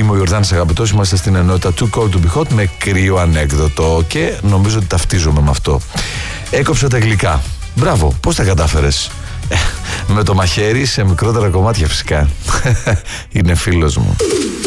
Είμαι ο Ιορδάνης Αγαπητός, είμαστε στην ενότητα Too Cold to Be Hot με κρύο ανέκδοτο και νομίζω ότι ταυτίζομαι με αυτό. Έκοψα τα γλυκά. Μπράβο, πώς τα κατάφερες? Με το μαχαίρι σε μικρότερα κομμάτια φυσικά. Είναι φίλος μου.